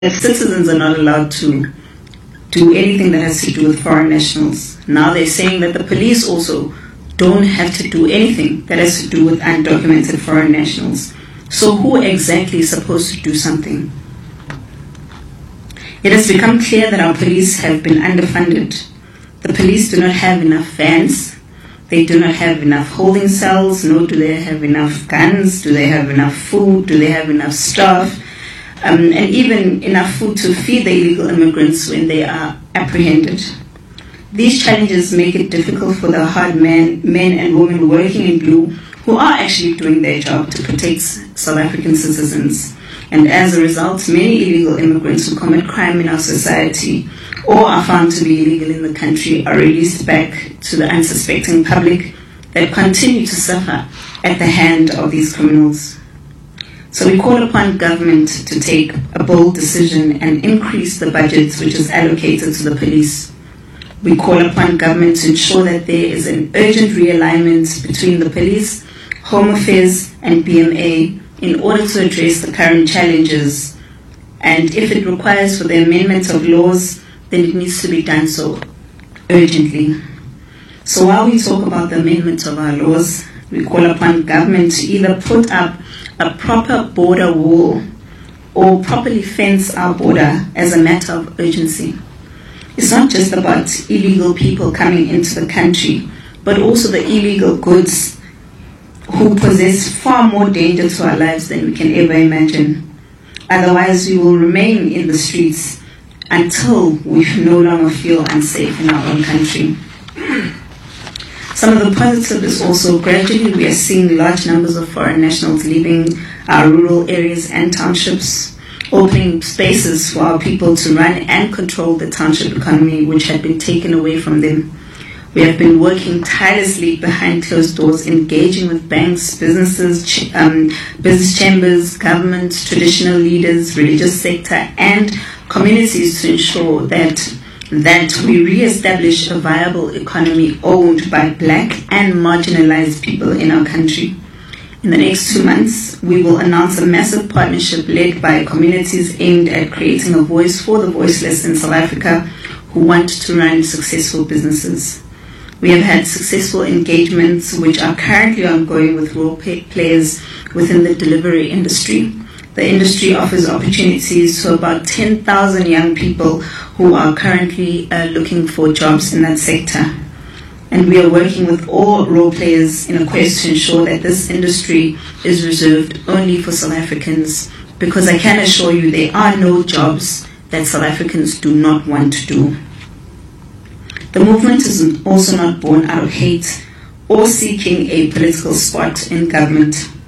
that citizens are not allowed to do anything that has to do with foreign nationals. Now they're saying that the police also don't have to do anything that has to do with undocumented foreign nationals. So who exactly is supposed to do something? It has become clear that our police have been underfunded. The police do not have enough vans. They do not have enough holding cells, nor do they have enough guns. Do they have enough food? Do they have enough staff? And even enough food to feed the illegal immigrants when they are apprehended. These challenges make it difficult for the hard men and women working in blue who are actually doing their job to protect South African citizens. And as a result, many illegal immigrants who commit crime in our society or are found to be illegal in the country are released back to the unsuspecting public that continue to suffer at the hand of these criminals. So we call upon government to take a bold decision and increase the budget which is allocated to the police. We call upon government to ensure that there is an urgent realignment between the police, Home Affairs and BMA in order to address the current challenges. And if it requires for the amendment of laws, then it needs to be done so urgently. So while we talk about the amendment of our laws, we call upon government to either put up a proper border wall or properly fence our border as a matter of urgency. It's not just about illegal people coming into the country, but also the illegal goods who possess far more danger to our lives than we can ever imagine. Otherwise, we will remain in the streets until we no longer feel unsafe in our own country. Some of the positive is also gradually we are seeing large numbers of foreign nationals leaving our rural areas and townships, opening spaces for our people to run and control the township economy which had been taken away from them. We have been working tirelessly behind closed doors, engaging with banks, businesses, business chambers, government, traditional leaders, religious sector, and communities to ensure that we re-establish a viable economy owned by black and marginalized people in our country. In the next 2 months, we will announce a massive partnership led by communities aimed at creating a voice for the voiceless in South Africa who want to run successful businesses. We have had successful engagements which are currently ongoing with role players within the delivery industry. The industry offers opportunities to about 10,000 young people who are currently looking for jobs in that sector. And we are working with all role players in a quest to ensure that this industry is reserved only for South Africans, because I can assure you there are no jobs that South Africans do not want to do. The movement is also not born out of hate or seeking a political spot in government.